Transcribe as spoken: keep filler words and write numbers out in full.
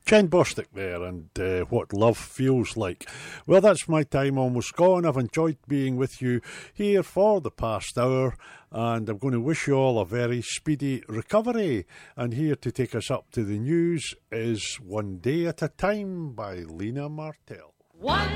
Ken Bostic there, and uh, what love feels like. Well, that's my time almost gone. I've enjoyed being with you here for the past hour, and I'm going to wish you all a very speedy recovery. And here to take us up to the news is One Day at a Time by Lena Martell. One